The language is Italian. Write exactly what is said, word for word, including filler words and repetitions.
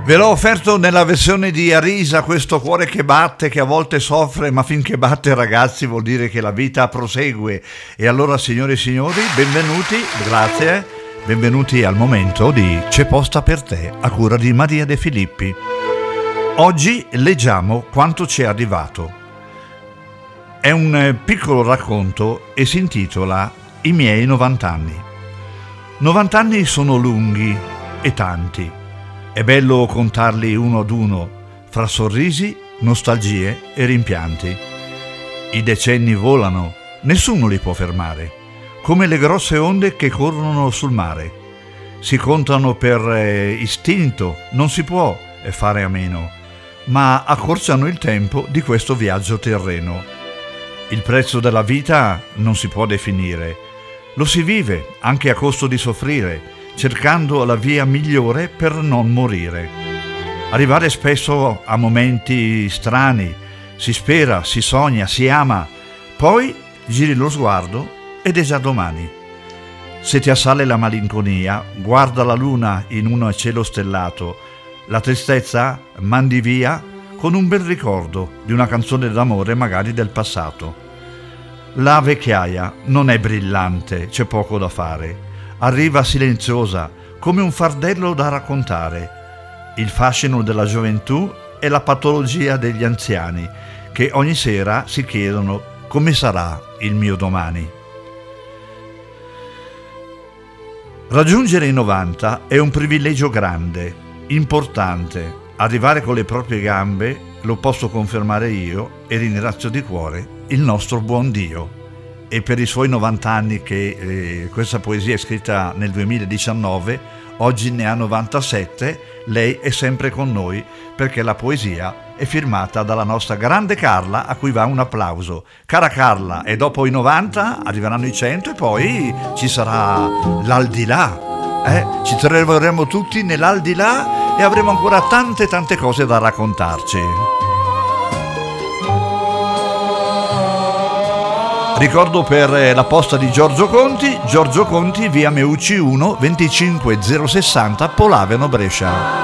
Ve l'ho offerto nella versione di Arisa, questo cuore che batte, che a volte soffre, ma finché batte, ragazzi, vuol dire che la vita prosegue. E allora, signore e signori, benvenuti, grazie, benvenuti al momento di C'è posta per te, a cura di Maria De Filippi. Oggi leggiamo quanto ci è arrivato. È un piccolo racconto e si intitola I miei novanta anni. novanta anni sono lunghi e tanti. È bello contarli uno ad uno, fra sorrisi, nostalgie e rimpianti. I decenni volano, nessuno li può fermare, come le grosse onde che corrono sul mare. Si contano per eh, istinto, non si può fare a meno, ma accorciano il tempo di questo viaggio terreno. Il prezzo della vita non si può definire, lo si vive anche a costo di soffrire, cercando la via migliore per non morire. Arrivare spesso a momenti strani, si spera, si sogna, si ama, poi giri lo sguardo ed è già domani. Se ti assale la malinconia, guarda la luna in un cielo stellato, la tristezza mandi via con un bel ricordo di una canzone d'amore magari del passato. La vecchiaia non è brillante, c'è poco da fare. Arriva silenziosa, come un fardello da raccontare. Il fascino della gioventù è la patologia degli anziani, che ogni sera si chiedono come sarà il mio domani. Raggiungere i novanta è un privilegio grande, importante. Arrivare con le proprie gambe lo posso confermare io e ringrazio di cuore il nostro buon Dio. E per i suoi novanta anni, che eh, questa poesia è scritta nel duemiladiciannove, oggi ne ha novantasette, lei è sempre con noi perché la poesia è firmata dalla nostra grande Carla, a cui va un applauso. Cara Carla, e dopo i novanta arriveranno i cento e poi ci sarà l'aldilà, eh? Ci troveremo tutti nell'aldilà e avremo ancora tante tante cose da raccontarci. Ricordo per la posta di Giorgio Conti, Giorgio Conti, via Meucci uno, venticinque zero sessanta, Polaveno, Brescia.